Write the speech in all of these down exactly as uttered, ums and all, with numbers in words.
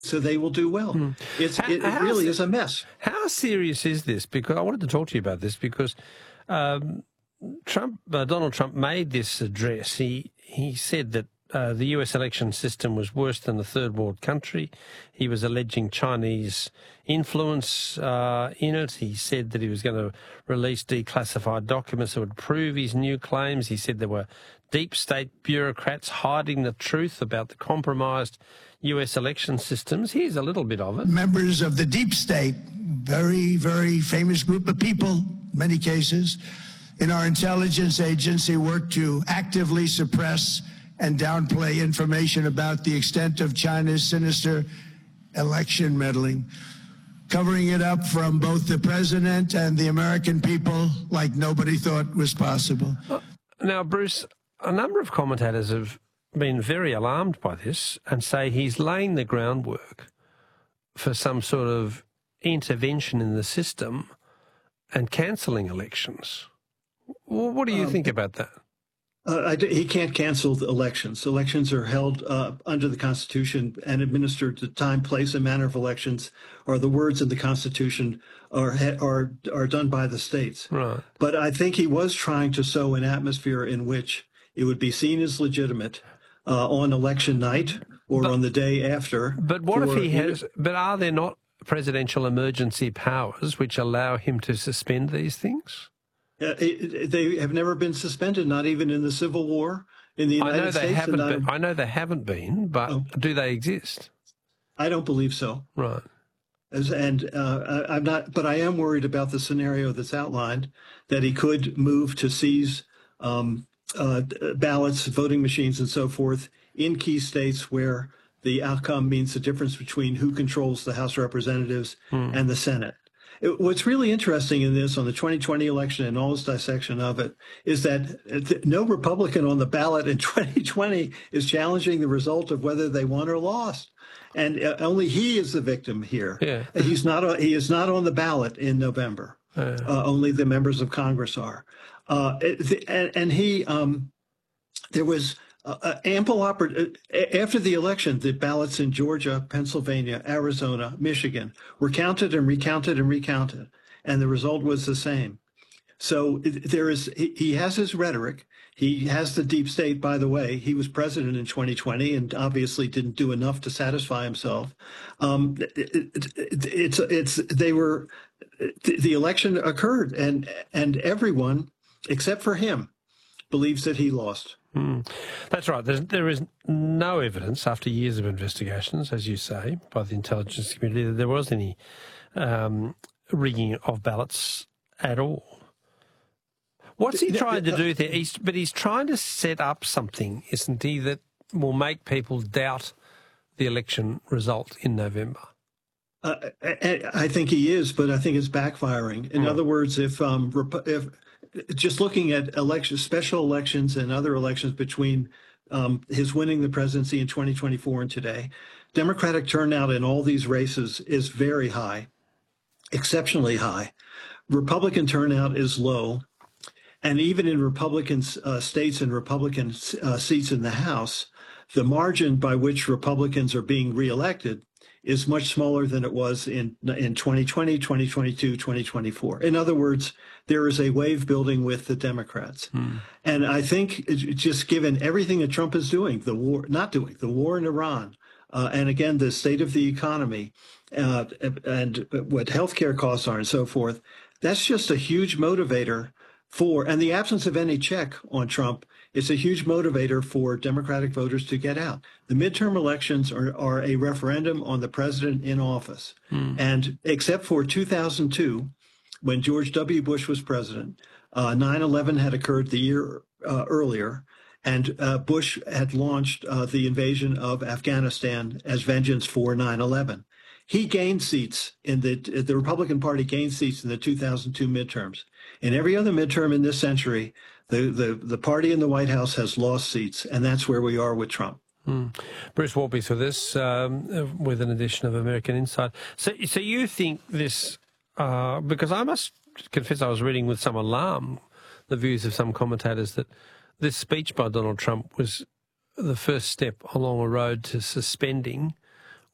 so they will do well. Mm. It's, how, it it really is a mess. How serious is this? Because I wanted to talk to you about this because um, Trump, uh, Donald Trump made this address. He he said that uh, the U S election system was worse than a third world country. He was alleging Chinese influence uh, in it. He said that he was going to release declassified documents that would prove his new claims. He said there were deep state bureaucrats hiding the truth about the compromised U S election systems. Here's a little bit of it. Members of the deep state, very, very famous group of people, in many cases, in our intelligence agency work to actively suppress and downplay information about the extent of China's sinister election meddling, covering it up from both the president and the American people like nobody thought was possible. Now, Bruce, a number of commentators have been very alarmed by this and say he's laying the groundwork for some sort of intervention in the system and cancelling elections. What do you um, think about that? Uh, I, he can't cancel the elections. Elections are held uh, under the Constitution and administered. The time, place, and manner of elections, or the words in the Constitution, are are are done by the states. Right. But I think he was trying to sow an atmosphere in which it would be seen as legitimate uh, on election night or but, on the day after. But what for, if he has? But are there not presidential emergency powers which allow him to suspend these things? Uh, it, they have never been suspended, not even in the Civil War in the United I know they States. Haven't been, I know they haven't been, but oh, do they exist? I don't believe so. Right. As, and uh, I, I'm not, but I am worried about the scenario that's outlined, that he could move to seize um, uh, ballots, voting machines, and so forth in key states where the outcome means the difference between who controls the House of Representatives hmm. and the Senate. It, what's really interesting in this, on the twenty twenty election and all this dissection of it, is that no Republican on the ballot in twenty twenty is challenging the result of whether they won or lost. And uh, only he is the victim here. Yeah. He's not. He is not on the ballot in November. Yeah. Uh, only the members of Congress are. Uh, the, and, and he, um, there was uh, ample opportunity after the election. The ballots in Georgia, Pennsylvania, Arizona, Michigan were counted and recounted and recounted, and the result was the same. So there is. He, he has his rhetoric. He has the deep state, by the way. He was president in twenty twenty and obviously didn't do enough to satisfy himself. Um, it, it, it's, it's, they were, the election occurred, and, and everyone, except for him, believes that he lost. Mm. That's right. There's, there is no evidence, after years of investigations, as you say, by the intelligence community, that there was any um, rigging of ballots at all. What's he trying to do there? He's, but he's trying to set up something, isn't he, that will make people doubt the election result in November? Uh, I, I think he is, but I think it's backfiring. In mm. other words, if um, if just looking at elections, special elections and other elections between um, his winning the presidency in twenty twenty-four and today, Democratic turnout in all these races is very high, exceptionally high. Republican turnout is low. And even in Republican uh, states and Republican uh, seats in the House, the margin by which Republicans are being reelected is much smaller than it was in in twenty twenty, twenty twenty-two, twenty twenty-four. In other words, there is a wave building with the Democrats. Hmm. And I think just given everything that Trump is doing, the war, not doing, the war in Iran, uh, and again, the state of the economy, uh, and what healthcare costs are and so forth, that's just a huge motivator for, and the absence of any check on Trump is a huge motivator for Democratic voters to get out. The midterm elections are, are a referendum on the president in office. Mm. And except for two thousand two, when George W. Bush was president, uh, nine eleven had occurred the year uh, earlier, and uh, Bush had launched uh, the invasion of Afghanistan as vengeance for nine eleven. He gained seats in the, the Republican Party gained seats in the two thousand two midterms. In every other midterm in this century, the, the, the party in the White House has lost seats, and that's where we are with Trump. Mm. Bruce Wartby's with us um, with an edition of American Insight. So, so you think this, uh, because I must confess I was reading with some alarm the views of some commentators that this speech by Donald Trump was the first step along a road to suspending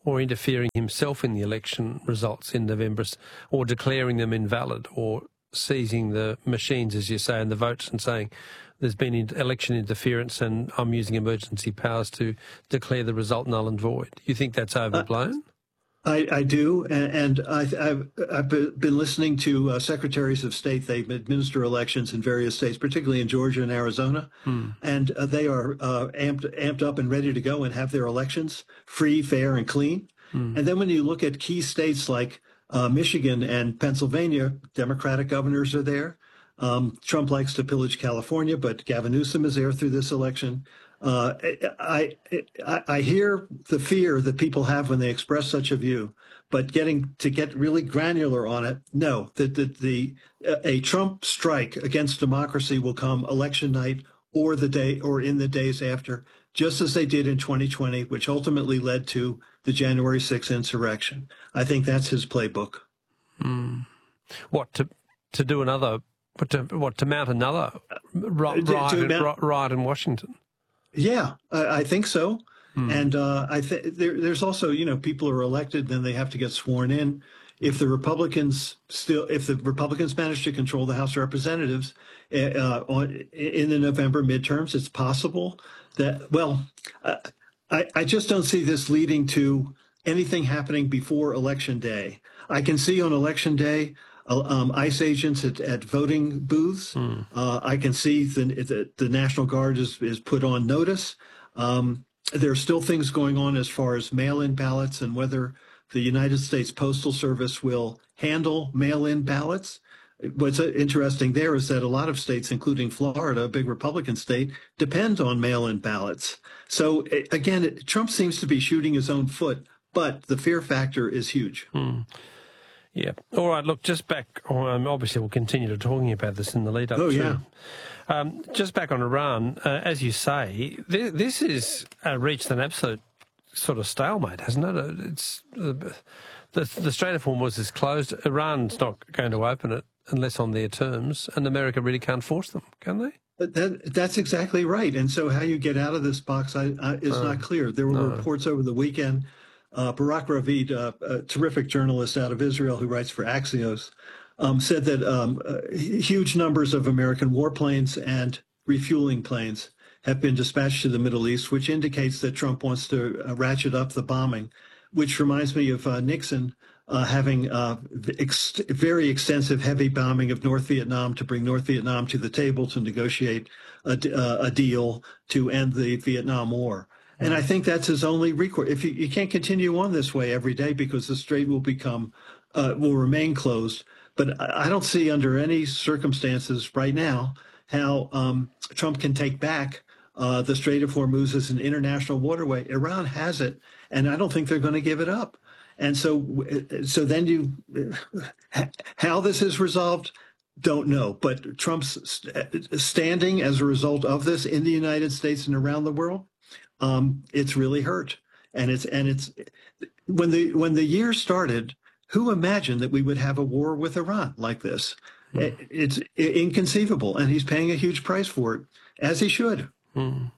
or interfering himself in the election results in November, or declaring them invalid, or seizing the machines, as you say, and the votes, and saying there's been election interference and I'm using emergency powers to declare the result null and void. You think that's overblown? Uh, I, I do, and, and I, I've, I've been listening to uh, secretaries of state. They administer elections in various states, particularly in Georgia and Arizona, hmm. and uh, they are uh, amped, amped up and ready to go and have their elections free, fair, and clean. Hmm. And then when you look at key states like uh, Michigan and Pennsylvania, Democratic governors are there. Um, Trump likes to pillage California, but Gavin Newsom is there through this election. Uh, I, I I hear the fear that people have when they express such a view, but getting to get really granular on it, no, that the, the, a Trump strike against democracy will come election night or the day or in the days after, just as they did in twenty twenty, which ultimately led to the January sixth insurrection. I think that's his playbook. Mm. What to to do another? What to what to mount another riot, to, to mount, riot in Washington? Yeah, I, I think so. Hmm. And uh, I think there, there's also, you know, people are elected, then they have to get sworn in. If the Republicans still, if the Republicans manage to control the House of Representatives uh, on, in the November midterms, it's possible that, well, uh, I, I just don't see this leading to anything happening before Election Day. I can see on Election Day, Um, ICE agents at, at voting booths. Hmm. Uh, I can see the, the, the National Guard is, is put on notice. Um, there are still things going on as far as mail-in ballots and whether the United States Postal Service will handle mail-in ballots. What's interesting there is that a lot of states, including Florida, a big Republican state, depend on mail-in ballots. So again, Trump seems to be shooting his own foot, but the fear factor is huge. Hmm. Yeah. All right. Look, just back. Um, obviously, we'll continue to talking about this in the lead up. Oh, to, yeah. Um, just back on Iran, uh, as you say, th- this has uh, reached an absolute sort of stalemate, hasn't it? It's uh, the the Strait of Hormuz is closed. Iran's not going to open it unless on their terms, and America really can't force them, can they? That, that's exactly right. And so, how you get out of this box I, I, is uh, not clear. There were no. reports over the weekend. Uh, Barak Ravid, uh, a terrific journalist out of Israel who writes for Axios, um, said that um, uh, huge numbers of American warplanes and refueling planes have been dispatched to the Middle East, which indicates that Trump wants to uh, ratchet up the bombing, which reminds me of uh, Nixon uh, having uh, ex- very extensive heavy bombing of North Vietnam to bring North Vietnam to the table to negotiate a, uh, a deal to end the Vietnam War. And I think that's his only recourse. If you, you can't continue on this way every day because the strait will become, uh, will remain closed. But I don't see under any circumstances right now how um, Trump can take back uh, the Strait of Hormuz as an international waterway. Iran has it, and I don't think they're going to give it up. And so, so then you, how this is resolved, don't know. But Trump's standing as a result of this in the United States and around the world, Um, it's really hurt, and it's and it's when the when the year started, who imagined that we would have a war with Iran like this? Mm. It, it's inconceivable, and he's paying a huge price for it, as he should. Mm.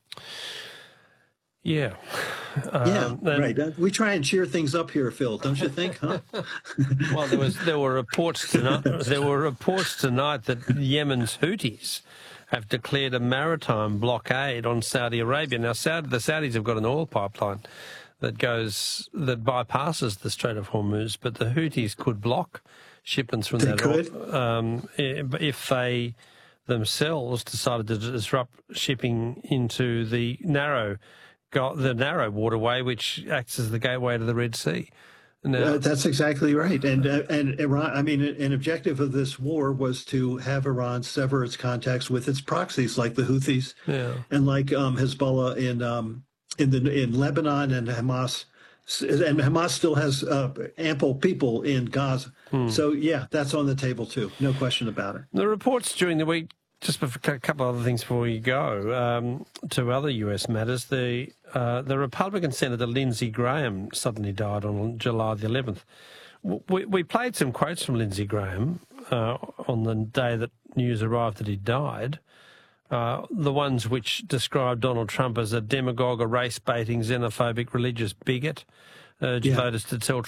Yeah, yeah, um, right. Uh, we try and cheer things up here, Phil, don't you think? Huh? Well, there was there were reports tonight. There were reports tonight that Yemen's Houthis have declared a maritime blockade on Saudi Arabia. Now, Saudi, the Saudis have got an oil pipeline that goes that bypasses the Strait of Hormuz, but the Houthis could block shipments from they that could. oil um, if they themselves decided to disrupt shipping into the narrow, the narrow waterway, which acts as the gateway to the Red Sea. No. Uh, that's exactly right. And uh, and Iran, I mean, an objective of this war was to have Iran sever its contacts with its proxies, like the Houthis yeah. and like um, Hezbollah in um, in the in Lebanon and Hamas. And Hamas still has uh, ample people in Gaza. Hmm. So, yeah, that's on the table, too. No question about it. The reports during the week, just a couple of other things before you go, um, to other U S matters. The uh, the Republican Senator Lindsey Graham suddenly died on July the eleventh. We, we played some quotes from Lindsey Graham uh, on the day that news arrived that he died. Uh, the ones which described Donald Trump as a demagogue, a race-baiting, xenophobic, religious bigot, urge Yeah. voters to tell